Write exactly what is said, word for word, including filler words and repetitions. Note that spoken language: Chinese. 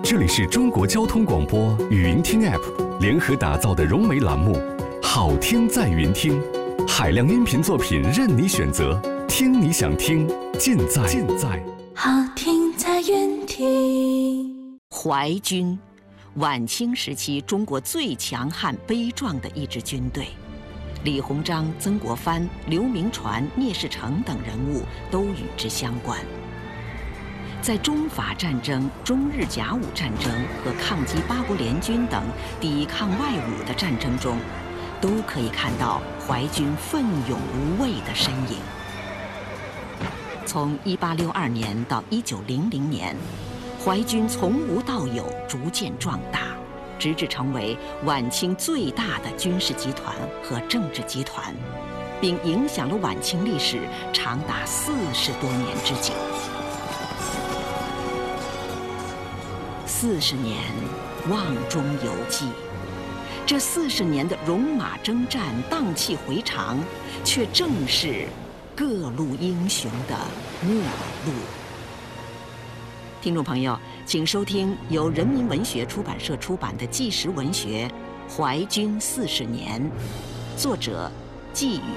这里是中国交通广播语音听 App 联合打造的融媒栏目，好听在云听，海量音频作品任你选择，听你想听，尽在尽在好听在云听。 淮军，晚清时期中国最强悍悲壮的一支军队。李鸿章、曾国藩、刘铭传、聂士成等人物都与之相关。在中法战争、中日甲午战争和抗击八国联军等抵抗外侮的战争中，都可以看到淮军奋勇无畏的身影。从一八六二年到一九零零年，淮军从无到有，逐渐壮大，直至成为晚清最大的军事集团和政治集团，并影响了晚清历史长达四十多年之久。四十年，瓮中有记。这四十年的戎马征战、荡气回肠，却正是各路英雄的末路。听众朋友，请收听由人民文学出版社出版的纪实文学《淮军四十年》，作者季宇。